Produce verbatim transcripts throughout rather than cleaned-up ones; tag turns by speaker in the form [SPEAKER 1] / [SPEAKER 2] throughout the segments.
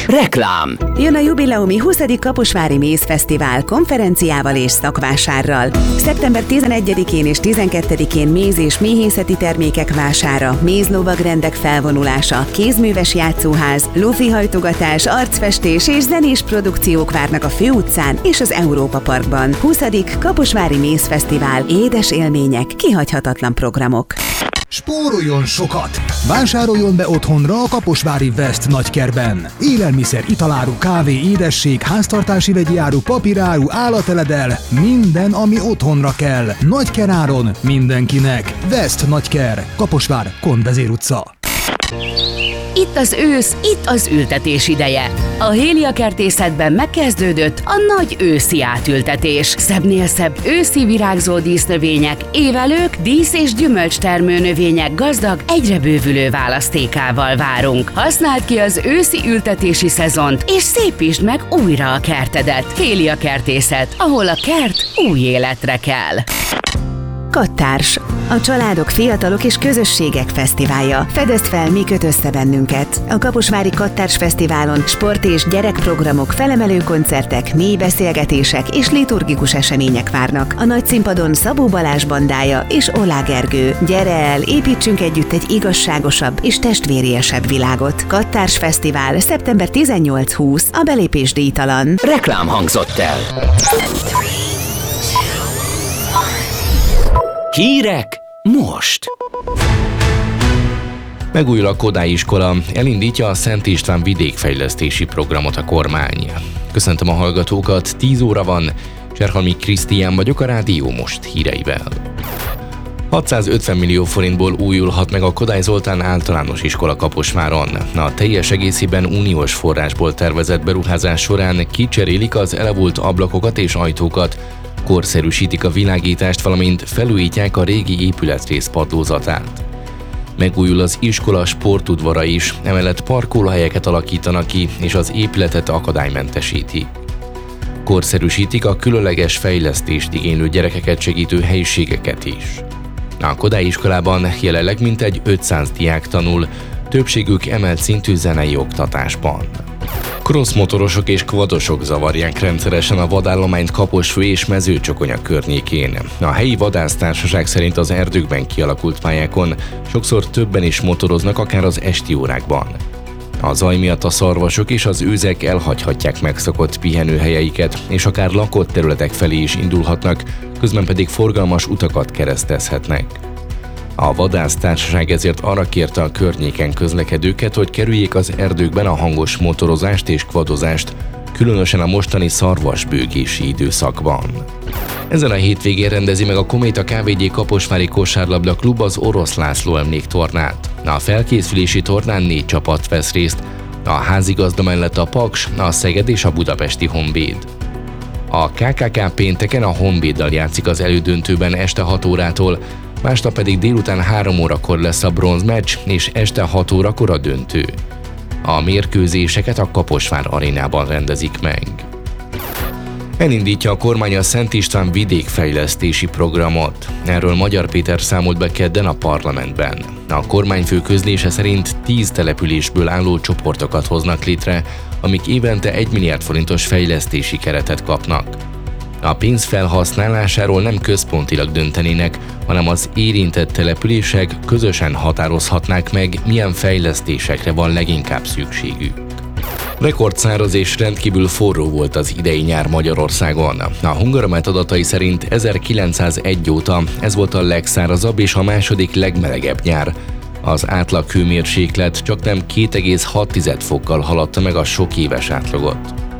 [SPEAKER 1] Reklám.
[SPEAKER 2] Jön a jubileumi huszadik Kaposvári Mézfesztivál konferenciával és szakvásárral. szeptember tizenegyedikén és tizenkettedikén méz- és méhészeti termékek vására, mézlovagrendek felvonulása, kézműves játszóház, lófihajtogatás, arcfestés és zenés produkciók várnak a Főutcán és az Európa Parkban. huszadik Kaposvári Mézfesztivál. Édes élmények, kihagyhatatlan programok.
[SPEAKER 3] Spóroljon sokat! Vásároljon be otthonra a Kaposvári West nagykertben. Élelmiszer, italáru, kávé, édesség, háztartási vegyi áru, papíráru, állateledel, minden, ami otthonra kell. Nagykeráron mindenkinek. West Nagyker, Kaposvár, Konvezér utca.
[SPEAKER 4] Itt az ősz, itt az ültetés ideje. A Hélia Kertészetben megkezdődött a nagy őszi átültetés. Szebbnél szebb őszi virágzó dísznövények, évelők, dísz- és gyümölcstermő növények gazdag, egyre bővülő választékával várunk. Használd ki az őszi ültetési szezont, és szépítsd meg újra a kertedet. Hélia Kertészet, ahol a kert új életre kell.
[SPEAKER 2] Kattárs. A családok, fiatalok és közösségek fesztiválja. Fedezd fel, mi köt össze bennünket. A Kaposvári Kattárs Fesztiválon sport- és gyerekprogramok, felemelő koncertek, mély beszélgetések és liturgikus események várnak. A nagy színpadon Szabó Balázs bandája és Olá Gergő. Gyere el, építsünk együtt egy igazságosabb és testvériesebb világot. Kattárs Fesztivál. szeptember tizennyolc-húsz. A belépés díjtalan.
[SPEAKER 1] Reklám hangzott el. Hírek most.
[SPEAKER 5] Megújul a Kodály iskola, elindítja a Szent István vidékfejlesztési programot a kormány. Köszöntöm a hallgatókat, tíz óra van, Cserhalmi Krisztián vagyok, a Rádió Most híreivel. hatszázötven millió forintból újulhat meg a Kodály Zoltán általános iskola Kaposváron. A teljes egészében uniós forrásból tervezett beruházás során kicserélik az elavult ablakokat és ajtókat, korszerűsítik a világítást, valamint felújítják a régi épületrész padlózatát. Megújul az iskola sportudvara is, emellett parkolóhelyeket alakítanak ki, és az épületet akadálymentesítik. Korszerűsítik a különleges fejlesztést igénylő gyerekeket segítő helyiségeket is. A Kodály iskolában jelenleg mintegy ötszáz diák tanul, többségük emelt szintű zenei oktatásban. Crossmotorosok és quadosok zavarják rendszeresen a vadállományt Kaposfő és Mezőcsokonya környékén. A helyi vadásztársaság szerint az erdőkben kialakult pályákon sokszor többen is motoroznak, akár az esti órákban. A zaj miatt a szarvasok és az őzek elhagyhatják megszokott pihenőhelyeiket, és akár lakott területek felé is indulhatnak, közben pedig forgalmas utakat keresztezhetnek. A vadásztársaság ezért arra kérte a környéken közlekedőket, hogy kerüljék az erdőkben a hangos motorozást és kvadozást, különösen a mostani szarvasbőgési időszakban. Ezen a hétvégén rendezi meg a Kométa ká vé gé Kaposvári Kosárlabda Klub az Orosz László emléktornát. A felkészülési tornán négy csapat vesz részt, a házigazda mellett a Paks, a Szeged és a Budapesti Honvéd. A ká ká ká pénteken a Honvéddal játszik az elődöntőben este hat órától, másnap pedig délután három órakor lesz a bronzmeccs, és este hat órakor a döntő. A mérkőzéseket a Kaposvár arénában rendezik meg. Elindítja a kormány a Szent István vidékfejlesztési programot. Erről Magyar Péter számolt be kedden a parlamentben. A kormányfő közlése szerint tíz településből álló csoportokat hoznak létre, amik évente egy milliárd forintos fejlesztési keretet kapnak. A pénz felhasználásáról nem központilag döntenének, hanem az érintett települések közösen határozhatnák meg, milyen fejlesztésekre van leginkább szükségük. Rekordszáraz és rendkívül forró volt az idei nyár Magyarországon. A Hungaromet adatai szerint ezerkilencszázegy óta ez volt a legszárazabb és a második legmelegebb nyár. Az átlag hőmérséklet csaknem két egész hat fokkal haladta meg a sok éves átlagot.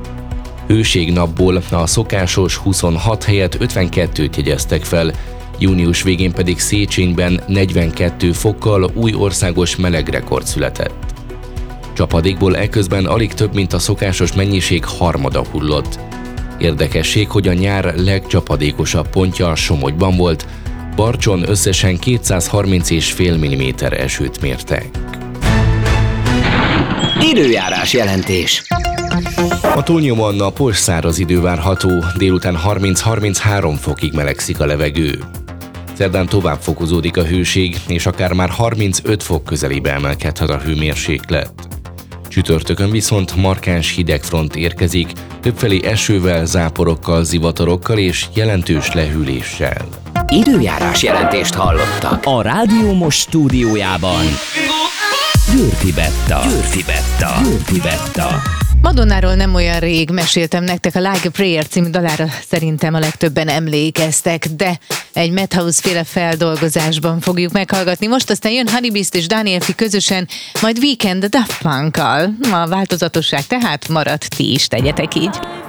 [SPEAKER 5] Hőségnapból a szokásos huszonhat helyett ötvenkettőt jegyeztek fel, június végén pedig Széchenyben negyvenkét fokkal új országos melegrekord született. Csapadékból eközben alig több, mint a szokásos mennyiség harmada hullott. Érdekesség, hogy a nyár legcsapadékosabb pontja Somogyban volt, Barcson összesen kétszázharminc egész öt milliméter esőt mértek.
[SPEAKER 1] Időjárás jelentés.
[SPEAKER 5] A túlnyomóan napos, száraz idő várható, délután harminc-harminchárom fokig melegszik a levegő. Szerdán tovább fokozódik a hőség, és akár már harmincöt fok közelébe emelkedhet a hőmérséklet. Csütörtökön viszont markáns hidegfront érkezik, többfelé esővel, záporokkal, zivatarokkal és jelentős lehűléssel.
[SPEAKER 1] Időjárás jelentést hallottak.
[SPEAKER 6] A Rádió Most stúdiójában Győrfi Betta. Győrfi Betta. Győrfi Betta.
[SPEAKER 7] Madonnáról nem olyan rég meséltem nektek, a Like a Prayer című dalára szerintem a legtöbben emlékeztek, de egy Madhouse féle feldolgozásban fogjuk meghallgatni. Most aztán jön Honey Beast és Daniel Fi közösen, majd Weekend a Daft Punkkal. A változatosság tehát maradt, ti is tegyetek így.